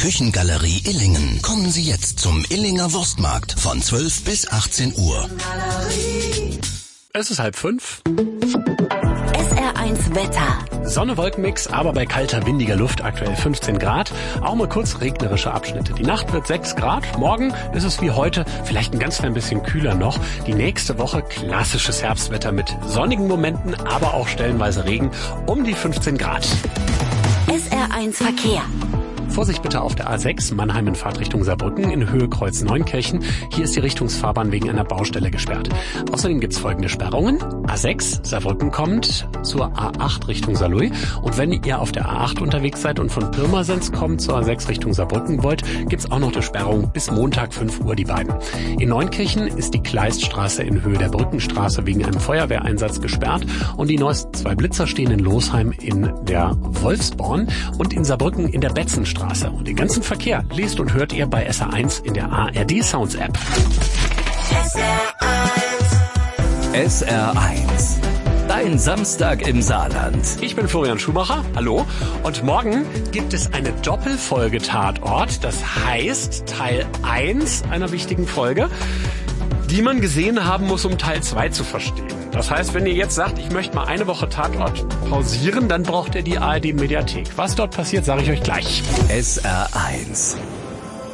Küchengalerie Illingen. Kommen Sie jetzt zum Illinger Wurstmarkt von 12 bis 18 Uhr. Es ist 4:30. SR1 Wetter. Sonne, Wolkenmix, aber bei kalter, windiger Luft aktuell 15 Grad. Auch mal kurz regnerische Abschnitte. Die Nacht wird 6 Grad. Morgen ist es wie heute, vielleicht ein ganz klein bisschen kühler noch. Die nächste Woche klassisches Herbstwetter mit sonnigen Momenten, aber auch stellenweise Regen um die 15 Grad. SR1 Verkehr. Vorsicht bitte auf der A6 Mannheim in Fahrtrichtung Saarbrücken in Höhe Kreuz Neunkirchen. Hier ist die Richtungsfahrbahn wegen einer Baustelle gesperrt. Außerdem gibt's folgende Sperrungen. A6 Saarbrücken kommt zur A8 Richtung Saarlouis. Und wenn ihr auf der A8 unterwegs seid und von Pirmasens kommt zur A6 Richtung Saarbrücken wollt, gibt's auch noch eine Sperrung bis Montag 5 Uhr die beiden. In Neunkirchen ist die Kleiststraße in Höhe der Brückenstraße wegen einem Feuerwehreinsatz gesperrt. Und die neuesten 2 Blitzer stehen in Losheim in der Wolfsborn und in Saarbrücken in der Betzenstraße. Und den ganzen Verkehr lest und hört ihr bei SR1 in der ARD Sounds App. SR1. Dein Samstag im Saarland. Ich bin Florian Schumacher, hallo. Und morgen gibt es eine Doppelfolge Tatort. Das heißt Teil 1 einer wichtigen Folge, die man gesehen haben muss, um Teil 2 zu verstehen. Das heißt, wenn ihr jetzt sagt, ich möchte mal eine Woche Tatort pausieren, dann braucht ihr die ARD-Mediathek. Was dort passiert, sage ich euch gleich. SR1.